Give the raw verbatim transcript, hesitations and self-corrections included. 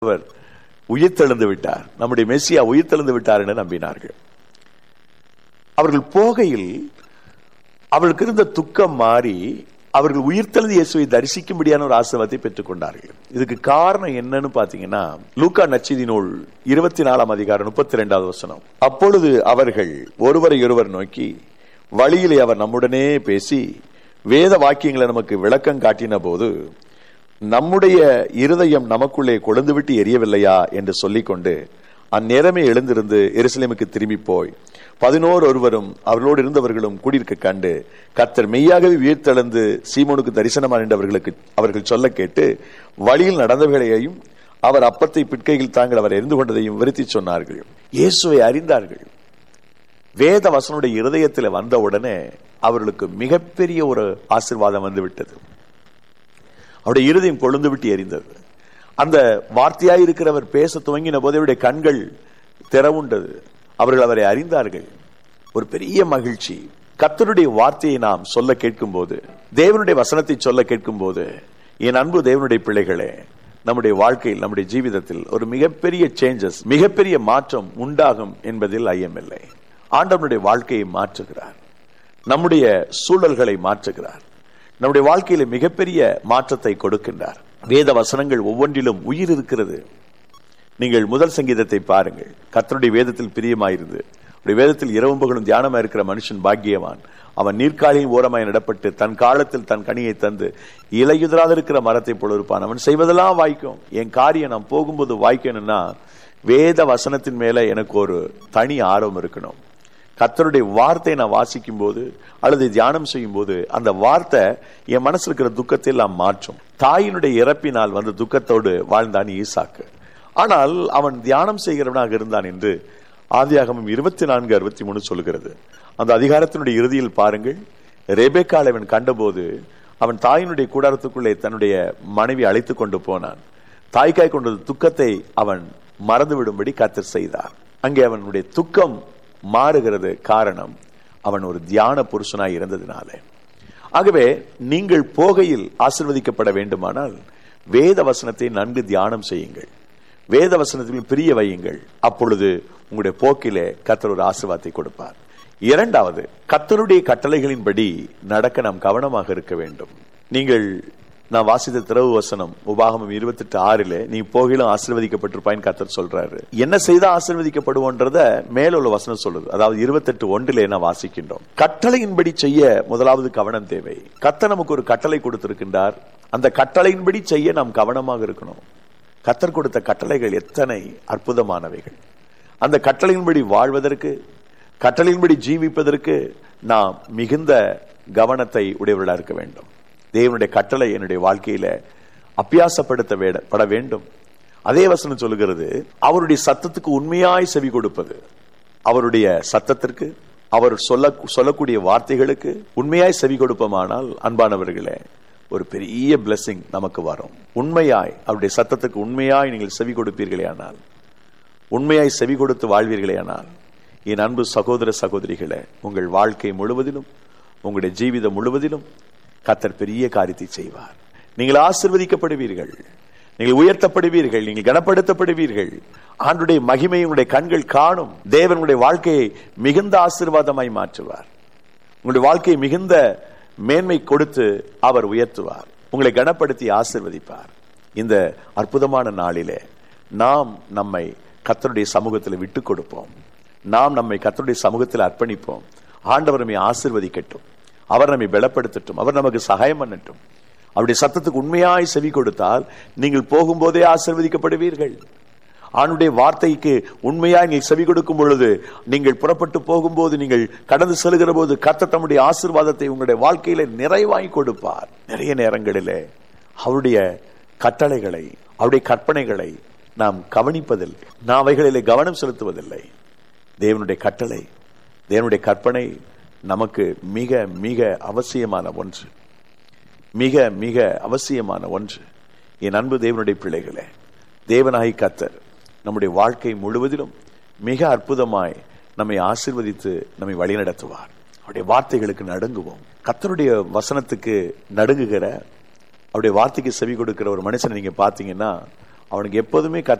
அவர் உயிர்த்தெழுந்து விட்டார், நம்முடைய மெசியா உயிர்த்தெழுந்து விட்டார் என நம்பினார்கள். அவர்கள் போகையில் அவர்களுக்கு இருந்த துக்கம் மாறி அவர்கள் உயிர்த்தெழுந்து இயேசுவை தரிசிக்கும்படியான ஒரு ஆசீர்வாதத்தை பெற்றுக் கொண்டார்கள். இதுக்கு காரணம் என்னன்னு பாத்தீங்கன்னா, லூக்கா நற்செய்தி நூல் இருபத்தி நாலாம் அதிகாரம் முப்பத்தி இரண்டாவது வசனம். அப்பொழுது அவர்கள் ஒருவரை ஒருவர் நோக்கி, வழியிலே அவர் நம்முடனே பேசி வேத வாக்கியங்களை நமக்கு விளக்கம் காட்டின போது நம்முடைய இருதயம் நமக்குள்ளே கொழுந்துவிட்டு எரியவில்லையா என்று சொல்லிக்கொண்டு அந்நேரமே எழுந்திருந்து எருசலேமுக்கு திரும்பி போய் பதினோரு ஒருவரும் அவர்களோடு இருந்தவர்களும் கூடியிருக்க கண்டு கர்த்தர் மெய்யாகவே உயிர்த்தெழுந்து சீமோனுக்கு தரிசனமான என்றவர்களுக்கு அவர்கள் சொல்ல கேட்டு வழியில் நடந்தவர்களையும் அவர் அப்பத்தை பிட்கையில் தாங்கள் அவர் எரிந்து கொண்டதையும் விருத்தி சொன்னார்கள். இயேசுவை அறிந்தார்கள். வேத வசனுடைய இருதயத்தில் வந்தவுடனே அவர்களுக்கு மிகப்பெரிய ஒரு ஆசீர்வாதம் வந்துவிட்டது. அவருடைய இருதயம் கொழுந்து விட்டு எரிந்தது. அந்த வார்த்தையாய் இருக்கிறவர் பேச துவங்கின போது அவருடைய கண்கள் திறவுண்டது. அவர்கள் அவரை அறிந்தார்கள். ஒரு பெரிய மகிழ்ச்சி. கர்த்தருடைய வார்த்தையை நாம் சொல்ல கேட்கும் போது, தேவனுடைய வசனத்தை சொல்ல கேட்கும் போது, என் அன்பு தேவனுடைய பிள்ளைகளே, நம்முடைய வாழ்க்கையில் நம்முடைய ஜீவிதத்தில் ஒரு மிகப்பெரிய சேஞ்சஸ், மிகப்பெரிய மாற்றம் உண்டாகும் என்பதில் ஐயமில்லை. ஆண்டவனுடைய வாழ்க்கையை மாற்றுகிறார், நம்முடைய சூழல்களை மாற்றுகிறார், நம்முடைய வாழ்க்கையில மிகப்பெரிய மாற்றத்தை கொடுக்கின்றார். வேத வசனங்கள் ஒவ்வொன்றிலும் உயிர் இருக்கிறது. நீங்கள் முதல் சங்கீதத்தை பாருங்கள். கர்த்தருடைய வேதத்தில் பிரியமாயிருந்து வேதத்தில் இரவும் பகலும் தியானமா இருக்கிற மனுஷன் பாக்கியவான். அவன் நீர்க்காலியின் ஓரமாய் நடப்பட்டு தன் காலத்தில் தன் கனியை தந்து இலையுதிராத இருக்கிற மரத்தை போல இருப்பான். அவன் செய்வதெல்லாம் வாய்க்கும். என் காரியம் நான் போகும்போது வாய்க்கணும்னா வேத வசனத்தின் மேல எனக்கு ஒரு தனி ஆர்வம் இருக்கணும். கர்த்தருடைய வார்த்தையை நான் வாசிக்கும் போது அல்லது தியானம் செய்யும் போது அந்த வார்த்தை என் மனசுல இருக்கிற துக்கத்தை எல்லாம் மாற்றும். தாயினுடைய இறப்பினால் வந்த துக்கத்தோடு வாழ்ந்தான் ஈசாக்கு. ஆனால் அவன் தியானம் செய்கிறவனாக இருந்தான் என்று ஆதியாகமம் இருபத்தி நான்கு அறுபத்தி மூணு சொல்கிறது. அந்த அதிகாரத்தினுடைய இறுதியில் பாருங்கள், ரெபெக்காளை அவன் கண்டபோது அவன் தாயினுடைய கூடாரத்துக்குள்ளே தன்னுடைய மனைவி அழைத்து கொண்டு போனான். தாய்க்காய் கொண்டது துக்கத்தை அவன் மறந்து விடும்படி கர்த்தர் செய்தார். அங்கே அவனுடைய துக்கம் மாறுகிறது. காரணம், அவன் ஒரு தியான புருஷனாய் இருந்ததினால. ஆகவே நீங்கள் போகையில் ஆசீர்வதிக்கப்பட வேண்டுமானால் வேத வசனத்தை நன்கு தியானம் செய்யுங்கள், வேத வசனத்தில் பிரிய வையுங்கள். அப்பொழுது உங்களுடைய போக்கிலே கர்த்தர் ஒரு ஆசீர்வாதத்தை கொடுப்பார். இரண்டாவது, கர்த்தருடைய கட்டளைகளின்படி நடக்க நாம் கவனமாக இருக்க வேண்டும். நீங்கள் நான் வாசித்த திறவு வசனம் உபாகமம் இருபத்தி எட்டு ஆறிலே நீ போகிலும் ஆசீர்வதிக்கப்பட்டிருப்பாயின் கர்த்தர் சொல்றாரு. என்ன செய்தா ஆசீர்வதிக்கப்படுவோன்றத மேலுள்ள வசனம் சொல்லுது. அதாவது இருபத்தி எட்டு ஒன்றிலே நான் வாசிக்கின்றோம். கட்டளையின்படி செய்ய முதலாவது கவனம் தேவை. கர்த்தர் நமக்கு ஒரு கட்டளை கொடுத்திருக்கின்றார். அந்த கட்டளையின்படி செய்ய நாம் கவனமாக இருக்கணும். கர்த்தர் கொடுத்த கட்டளைகள் எத்தனை அற்புதமானவைகள். அந்த கட்டளையின்படி வாழ்வதற்கு, கட்டளையின்படி ஜீவிப்பதற்கு நாம் மிகுந்த கவனத்தை உடையவர்களாக இருக்க வேண்டும். தேவனுடைய கட்டளை என்னுடைய வாழ்க்கையில அபியாசப்படுத்தப்பட வேண்டும். அதே வசனம் சொல்லுகிறது, அவருடைய சத்தத்துக்கு உண்மையாய் செவி கொடுப்பது. அவருடைய சத்தத்திற்கு, அவர் சொல்ல சொல்லக்கூடிய வார்த்தைகளுக்கு உண்மையாய் செவி கொடுப்போமானால் அன்பானவர்களே, ஒரு பெரிய பிளெஸிங் நமக்கு வரும். உண்மையாய் அவருடைய சத்தத்துக்கு உண்மையாய் நீங்கள் செவி கொடுப்பீர்களே ஆனால், உண்மையாய் செவி கொடுத்து வாழ்வீர்களே ஆனால், என் அன்பு சகோதர சகோதரிகளே, உங்கள் வாழ்க்கை முழுவதிலும், உங்களுடைய ஜீவிதம் முழுவதிலும் கர்த்தர் பெரிய காரியத்தை செய்வார். நீங்கள் ஆசீர்வதிக்கப்படுவீர்கள், நீங்கள் உயர்த்தப்படுவீர்கள், நீங்கள் கனப்படுத்தப்படுவீர்கள். ஆண்டுடைய மகிமை உங்களுடைய கண்கள் காணும். தேவனுடைய வாழ்க்கையை மிகுந்த ஆசீர்வாதமாய் மாற்றுவார். உங்களுடைய வாழ்க்கையை மிகுந்த மேன்மை கொடுத்து அவர் உயர்த்துவார். உங்களை கனப்படுத்தி ஆசீர்வதிப்பார். இந்த அற்புதமான நாளிலே நாம் நம்மை கர்த்தருடைய சமூகத்தில் விட்டு கொடுப்போம். நாம் நம்மை கர்த்தருடைய சமூகத்தில் அர்ப்பணிப்போம். ஆண்டவர் நம்மை ஆசீர்வதிக்கட்டும், அவர் நம்மை பலப்படுத்தட்டும், அவர் நமக்கு சகாயம் பண்ணட்டும். அவருடைய சத்தத்துக்கு உண்மையாய் செவி கொடுத்தால் நீங்கள் போகும்போதே ஆசீர்வதிக்கப்படுவீர்கள். ஆண்டுடைய வார்த்தைக்கு உண்மையாய் நீங்கள் செவி கொடுக்கும் பொழுது, நீங்கள் புறப்பட்டு போகும்போது, நீங்கள் கடந்து செல்கிற போது கர்த்தர் தம்முடைய ஆசீர்வாதத்தை உங்களுடைய வாழ்க்கையில நிறைவாய் கொடுப்பார். நிறைய நேரங்களிலே அவருடைய கட்டளைகளை, அவருடைய கற்பனைகளை நாம் கவனிப்பதில்லை, நாம் அவைகளிலே கவனம் செலுத்துவதில்லை. தேவனுடைய கட்டளை, தேவனுடைய கற்பனை நமக்கு மிக மிக அவசியமான ஒன்று, மிக மிக அவசியமான ஒன்று. என் அன்பு தேவனுடைய பிள்ளைகளே, தேவனாய் கர்த்தர் நம்முடைய வாழ்க்கை முழுவதிலும் மிக அற்புதமாய் நம்மை ஆசீர்வதித்து நம்மை வழிநடத்துவார். அவருடைய வார்த்தைகளுக்கு நடுங்குவோம். கர்த்தருடைய வசனத்துக்கு நடுங்குகிற, அவருடைய வார்த்தைக்கு செவி கொடுக்கிற ஒரு மனுஷனை நீங்க பாத்தீங்கன்னா அவனுக்கு எப்போதுமே